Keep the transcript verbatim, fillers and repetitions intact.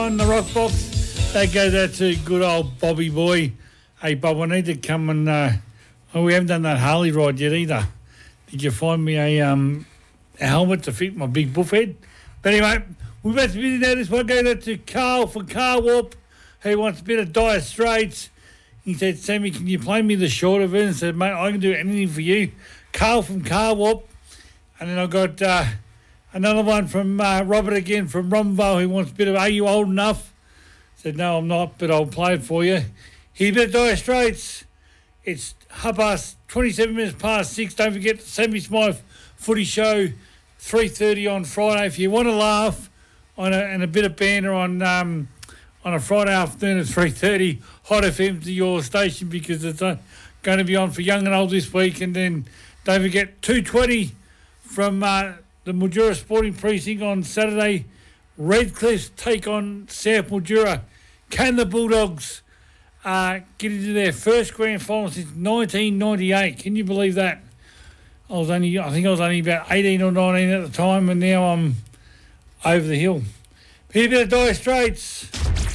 On the rock box, that goes out to good old Bobby boy. Hey, Bob, I need to come and. Uh, oh, we haven't done that Harley ride yet either. Did you find me a um a helmet to fit my big buff head? But anyway, we're about to be now. This one goes out to Carl for Car Warp, who wants a bit of Dire Straits. He said, Sammy, can you play me the shorter version? I said, mate, I can do anything for you. Carl from Car Warp. And then I got uh, another one from uh, Robert again from Romville, who wants a bit of Are You Old Enough? I said, no, I'm not, but I'll play it for you. Here's a bit of Dire Straits. It's half past, twenty-seven minutes past six. Don't forget the Sammy Smythe Footy Show, three thirty on Friday. If you want to laugh on a, and a bit of banter on um, on a Friday afternoon at three thirty, Hot F M to your station, because it's uh, going to be on for young and old this week. And then don't forget two twenty from uh, the Mildura Sporting Precinct on Saturday. Redcliffe take on South Mildura. Can the Bulldogs uh, get into their first grand final since nineteen ninety-eight? Can you believe that? I was only, I think I was only about eighteen or nineteen at the time, and now I'm over the hill. Here's a bit of Dire Straits.